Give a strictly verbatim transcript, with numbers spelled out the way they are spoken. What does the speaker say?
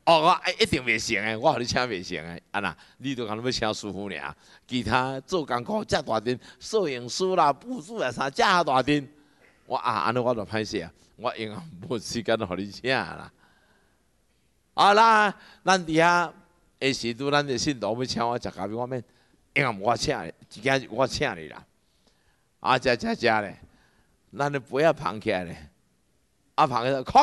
哦，我一定袂成诶，我互你请袂成诶，啊那，你都讲要请师傅尔，其他做工课遮大阵，摄影师啦、布置啦啥遮大阵，我啊安尼我就歹势啊，我永远无时间互你请啦。啊啦，咱伫遐下时拄咱的信徒要请我食咖啡，我免，永远我请你，一件事我请你啦。啊，食食食咧，咱的杯啊捧起来咧，啊捧起来。